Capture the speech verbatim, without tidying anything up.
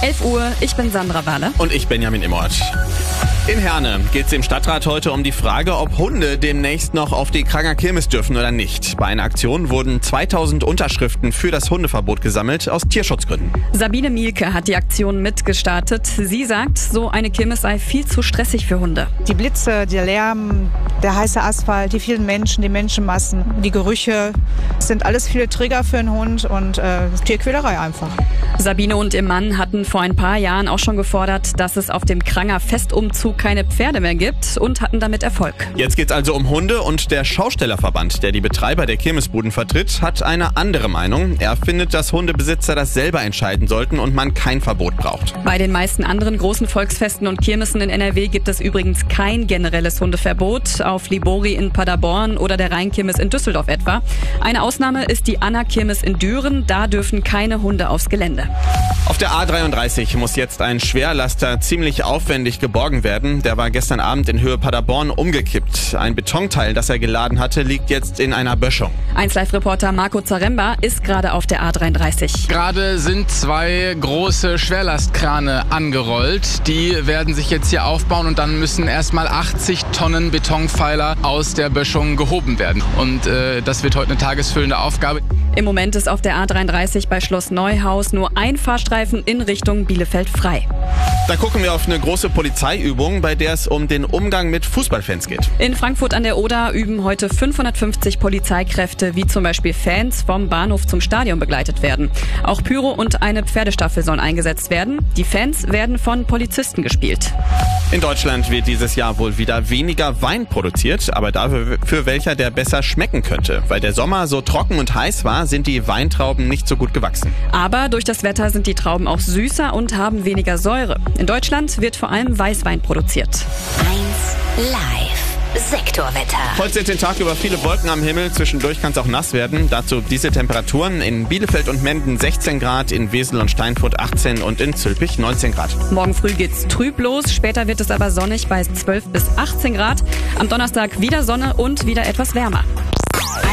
elf Uhr, ich bin Sandra Wahle. Und ich Benjamin Immort. In Herne geht es im Stadtrat heute um die Frage, ob Hunde demnächst noch auf die Kranger Kirmes dürfen oder nicht. Bei einer Aktion wurden zweitausend Unterschriften für das Hundeverbot gesammelt, aus Tierschutzgründen. Sabine Mielke hat die Aktion mitgestartet. Sie sagt, so eine Kirmes sei viel zu stressig für Hunde. Die Blitze, der Lärm, der heiße Asphalt, die vielen Menschen, die Menschenmassen, die Gerüche, sind alles viele Trigger für einen Hund und äh, Tierquälerei einfach. Sabine und ihr Mann hatten vor ein paar Jahren auch schon gefordert, dass es auf dem Kranger Festumzug keine Pferde mehr gibt und hatten damit Erfolg. Jetzt geht's also um Hunde und der Schaustellerverband, der die Betreiber der Kirmesbuden vertritt, hat eine andere Meinung. Er findet, dass Hundebesitzer das selber entscheiden sollten und man kein Verbot braucht. Bei den meisten anderen großen Volksfesten und Kirmesen in N R W gibt es übrigens kein generelles Hundeverbot, auf Libori in Paderborn oder der Rheinkirmes in Düsseldorf etwa. Eine Ausnahme ist die Anna-Kirmes in Düren, da dürfen keine Hunde aufs Gelände. Auf der A dreiunddreißig muss jetzt ein Schwerlaster ziemlich aufwendig geborgen werden. Der war gestern Abend in Höhe Paderborn umgekippt. Ein Betonteil, das er geladen hatte, liegt jetzt in einer Böschung. eins Live-Reporter Marco Zaremba ist gerade auf der A dreiunddreißig. Gerade sind zwei große Schwerlastkrane angerollt. Die werden sich jetzt hier aufbauen und dann müssen erstmal achtzig Tonnen Betonpfeiler aus der Böschung gehoben werden. Und äh, das wird heute eine tagesfüllende Aufgabe. Im Moment ist auf der A dreiunddreißig bei Schloss Neuhaus nur ein Fahrstreifen in Richtung Bielefeld frei. Da gucken wir auf eine große Polizeiübung, bei der es um den Umgang mit Fußballfans geht. In Frankfurt an der Oder üben heute fünfhundertfünfzig Polizeikräfte, wie zum Beispiel Fans, vom Bahnhof zum Stadion begleitet werden. Auch Pyro und eine Pferdestaffel sollen eingesetzt werden. Die Fans werden von Polizisten gespielt. In Deutschland wird dieses Jahr wohl wieder weniger Wein produziert, aber dafür für welcher, der besser schmecken könnte. Weil der Sommer so trocken und heiß war, sind die Weintrauben nicht so gut gewachsen. Aber durch das Wetter sind die Trauben auch süßer und haben weniger Säure. In Deutschland wird vor allem Weißwein produziert. eins Live Sektorwetter. Heute sind den Tag über viele Wolken am Himmel, zwischendurch kann es auch nass werden. Dazu diese Temperaturen: in Bielefeld und Menden sechzehn Grad, in Wesel und Steinfurt achtzehn und in Zülpich neunzehn Grad. Morgen früh geht's trüb los, später wird es aber sonnig bei zwölf bis achtzehn Grad. Am Donnerstag wieder Sonne und wieder etwas wärmer.